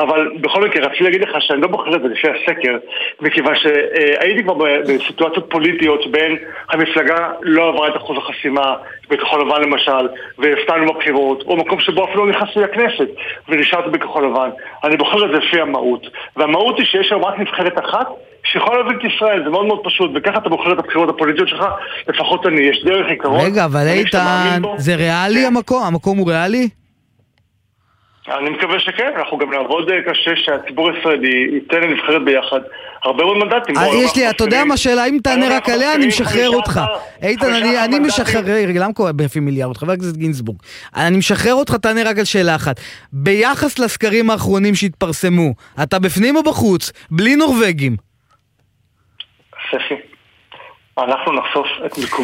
אבל בכל מקרה, רציתי להגיד לך שאני לא בוחר את זה לפי הסקר, מכיוון שהייתי כבר בסיטואציות פוליטיות שבהן המפלגה לא עברה את אחוז החסימה, בכחול לבן למשל, והפתענו בבחירות, או מקום שבו אפילו לא נכנסתי לכנסת, ונשארתי בכחול לבן. אני בוחר את זה לפי המהות. והמהות היא שיש היום רק נבחרת אחת, שיכול להוביל את ישראל, זה מאוד מאוד פשוט, וככה אתה בוחר את הבחירות הפוליטיות שלך, לפחות אני, יש דרך עיקרון. רגע, אבל איתן, זה ריאלי המקום? המקום הוא ריאלי? אני מקווה שכן, אנחנו גם נעבוד קשה שהציבור הישראלי ייתן לנבחרת ביחד הרבה מאוד מנדטים. יש לי, אתה יודע מה שאלה, אם תענה רק עליה, אני משחרר אותך. איתן, אני משחרר, רגע, למה קורה ביפי מיליארד? חבר הכנסת גינזבורג, אני משחרר אותך, תענה רק על שאלה אחת. ביחס לסקרים האחרונים שהתפרסמו, אתה בפנים או בחוץ? בלי נורווגים? ספי, אנחנו נחשוף את מיקום